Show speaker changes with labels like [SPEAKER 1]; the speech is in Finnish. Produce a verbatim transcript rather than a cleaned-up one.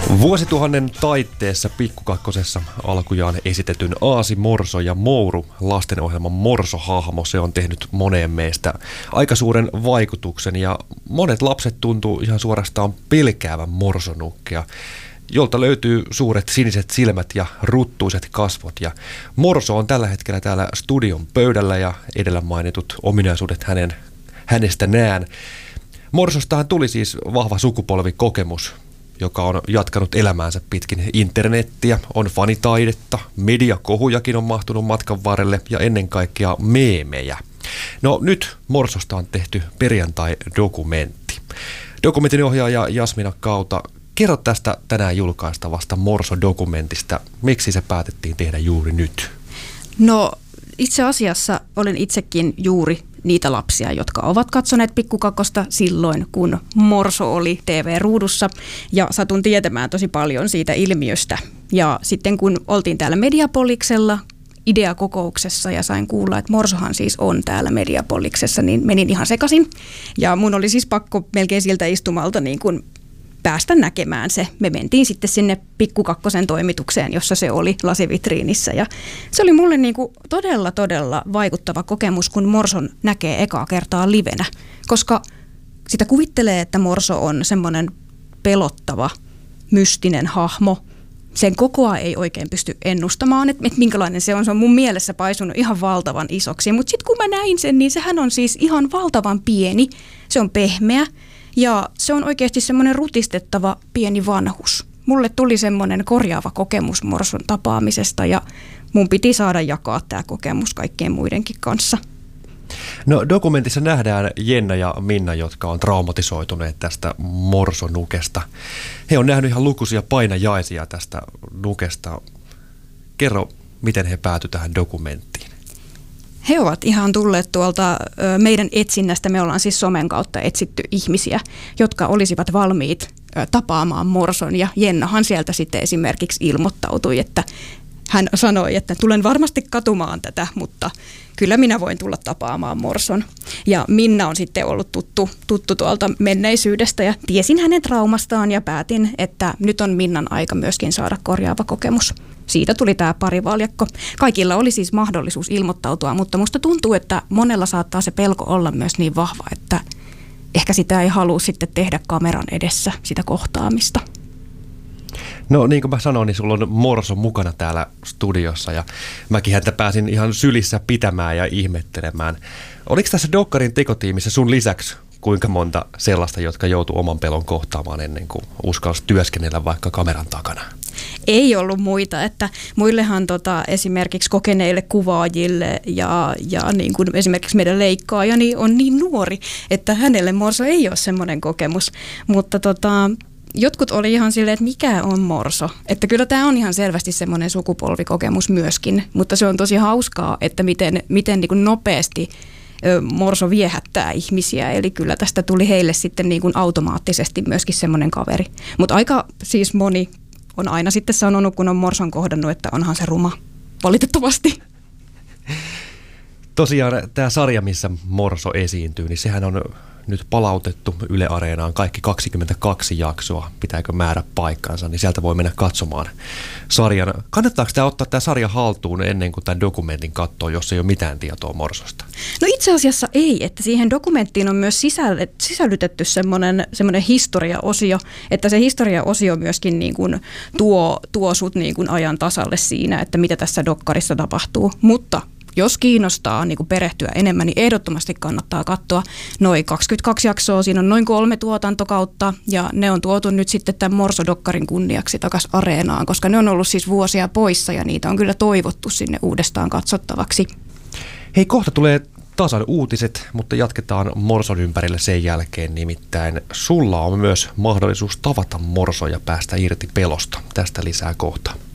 [SPEAKER 1] Vuosituhannen taitteessa Pikku Kakkosessa alkujaan esitetyn Aasi, Morso ja Mouru lastenohjelman Morso-hahmo, se on tehnyt moneen meistä aika suuren vaikutuksen ja monet lapset tuntuu ihan suorastaan pelkäävän Morsonukkea, jolta löytyy suuret siniset silmät ja ruttuiset kasvot. Ja Morso on tällä hetkellä täällä studion pöydällä ja edellä mainitut ominaisuudet hänen, hänestä näen. Morsostahan tuli siis vahva sukupolvikokemus, joka on jatkanut elämäänsä pitkin internettiä, on fanitaidetta, mediakohujakin on mahtunut matkan varrelle ja ennen kaikkea meemejä. No nyt Morsosta on tehty perjantai-dokumentti. Dokumentin ohjaaja Jasmina Kauta, kerro tästä tänään julkaistavasta Morso-dokumentista. Miksi se päätettiin tehdä juuri nyt?
[SPEAKER 2] No itse asiassa olen itsekin juuri niitä lapsia, jotka ovat katsoneet Pikku Kakkosta silloin, kun Morso oli T V-ruudussa ja satun tietämään tosi paljon siitä ilmiöstä. Ja sitten kun oltiin täällä Mediapoliksella ideakokouksessa ja sain kuulla, että Morsohan siis on täällä Mediapoliksessa, niin menin ihan sekaisin. Ja mun oli siis pakko melkein siltä istumalta niin kuin päästä näkemään se. Me mentiin sitten sinne Pikku Kakkosen toimitukseen, jossa se oli lasivitriinissä. Ja se oli mulle niin kuin todella, todella vaikuttava kokemus, kun Morson näkee ekaa kertaa livenä. Koska sitä kuvittelee, että Morso on semmoinen pelottava, mystinen hahmo. Sen kokoa ei oikein pysty ennustamaan, että minkälainen se on. Se on mun mielessä paisunut ihan valtavan isoksi. Mutta sitten kun mä näin sen, niin sehän on siis ihan valtavan pieni. Se on pehmeä. Ja se on oikeasti semmoinen rutistettava pieni vanhus. Mulle tuli semmoinen korjaava kokemus Morson tapaamisesta ja mun piti saada jakaa tämä kokemus kaikkien muidenkin kanssa.
[SPEAKER 1] No dokumentissa nähdään Jenna ja Minna, jotka on traumatisoituneet tästä Morsonukesta. He on nähnyt ihan lukuisia painajaisia tästä nukesta. Kerro, miten he päätyivät tähän dokumenttiin.
[SPEAKER 2] He ovat ihan tulleet tuolta meidän etsinnästä. Me ollaan siis somen kautta etsitty ihmisiä, jotka olisivat valmiit tapaamaan Morson. Ja Jennahan sieltä sitten esimerkiksi ilmoittautui, että hän sanoi, että tulen varmasti katumaan tätä, mutta kyllä minä voin tulla tapaamaan Morson. Ja Minna on sitten ollut tuttu, tuttu tuolta menneisyydestä ja tiesin hänen traumastaan ja päätin, että nyt on Minnan aika myöskin saada korjaava kokemus. Siitä tuli tämä parivaljakko. Kaikilla oli siis mahdollisuus ilmoittautua, mutta musta tuntuu, että monella saattaa se pelko olla myös niin vahva, että ehkä sitä ei halua sitten tehdä kameran edessä, sitä kohtaamista.
[SPEAKER 1] No niin kuin mä sanoin, niin sulla on Morso mukana täällä studiossa ja mäkin häntä pääsin ihan sylissä pitämään ja ihmettelemään. Oliko tässä dokkarin tekotiimissä sun lisäksi kuinka monta sellaista, jotka joutuu oman pelon kohtaamaan ennen kuin uskalsi työskennellä vaikka kameran takana?
[SPEAKER 2] Ei ollut muita, että muillehan tota, esimerkiksi kokeneille kuvaajille ja, ja niin kuin esimerkiksi meidän leikkaaja niin on niin nuori, että hänelle Morso ei ole semmoinen kokemus, mutta tota, jotkut oli ihan silleen, että mikä on Morso, että kyllä tämä on ihan selvästi semmoinen sukupolvikokemus myöskin, mutta se on tosi hauskaa, että miten, miten niin kuin nopeasti Morso viehättää ihmisiä, eli kyllä tästä tuli heille sitten niin kuin automaattisesti myöskin semmoinen kaveri, mutta aika siis moni on aina sitten sanonut, kun on Morson kohdannut, että onhan se ruma, valitettavasti.
[SPEAKER 1] Tosiaan tämä sarja, missä Morso esiintyy, niin sehän on nyt palautettu Yle Areenaan kaikki kaksikymmentäkaksi jaksoa. Pitääkö määrä paikkansa, niin sieltä voi mennä katsomaan sarjan. Kannattaako tämä ottaa tämä sarja haltuun ennen kuin tämän dokumentin katsoo, jos ei ole mitään tietoa Morsosta?
[SPEAKER 2] No itse asiassa ei, että siihen dokumenttiin on myös sisällytetty semmoinen, semmoinen historiaosio, että se historiaosio myöskin niin kuin tuo, tuo sut niin kuin ajan tasalle siinä, että mitä tässä dokkarissa tapahtuu, mutta jos kiinnostaa niin kuin perehtyä enemmän, niin ehdottomasti kannattaa katsoa noin kaksikymmentäkaksi jaksoa. Siinä on noin kolme tuotantokautta ja ne on tuotu nyt sitten tämän Morso-dokkarin kunniaksi takaisin Areenaan, koska ne on ollut siis vuosia poissa ja niitä on kyllä toivottu sinne uudestaan katsottavaksi.
[SPEAKER 1] Hei, kohta tulee tasan uutiset, mutta jatketaan Morson ympärillä sen jälkeen. Nimittäin sulla on myös mahdollisuus tavata Morso ja päästä irti pelosta. Tästä lisää kohta.